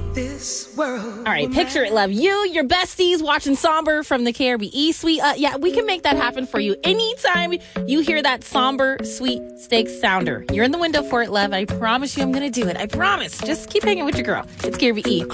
this world. All right, picture it, love. You, your besties watching Somber from the KRBE suite. Yeah, we can make that happen for you. Anytime you hear that somber, sweet steak sounder, you're in the window for it, love. I promise you I'm going to do it. I promise. Just keep hanging with your girl. It's KRBE.